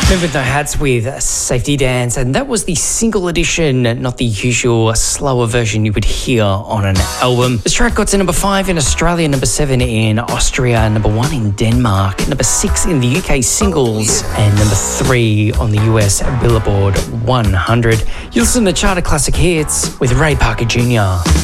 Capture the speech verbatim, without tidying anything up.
Remember No Hats with Safety Dance, and that was the single edition, not the usual slower version you would hear on an album. This track got to number five in Australia, number seven in Austria, number one in Denmark, number six in the U K singles, and number three on the U S Billboard one hundred. You listen to Charter Classic Hits with Ray Parker Junior